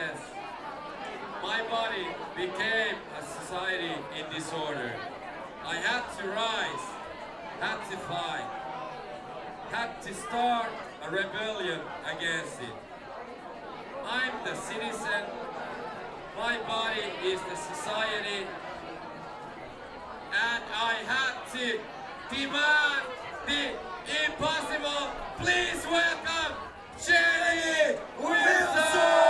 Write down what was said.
Yes, my body became a society in disorder. I had to rise, had to fight, had to start a rebellion against it. I'm the citizen, my body is the society, and I had to demand the impossible. Please welcome Jenny Wilson!